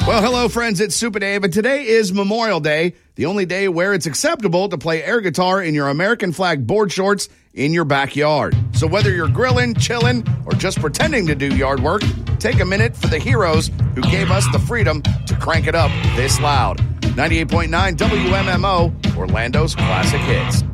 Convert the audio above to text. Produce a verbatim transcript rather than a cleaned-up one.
Well, hello, friends. It's Super Dave, and today is Memorial Day, the only day where it's acceptable to play air guitar in your American flag board shorts in your backyard. So whether you're grilling, chilling, or just pretending to do yard work, take a minute for the heroes who gave us the freedom to crank it up this loud. ninety-eight point nine W M M O, Orlando's Classic Hits.